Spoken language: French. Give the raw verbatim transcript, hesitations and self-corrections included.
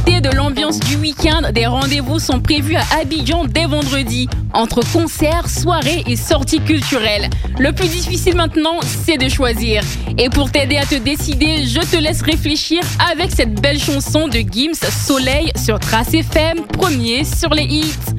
profiter de l'ambiance du week-end, des rendez-vous sont prévus à Abidjan dès vendredi, entre concerts, soirées et sorties culturelles. Le plus difficile maintenant, c'est de choisir. Et pour t'aider à te décider, je te laisse réfléchir avec cette belle chanson de Gims, Soleil, sur Trace F M, premier sur les hits.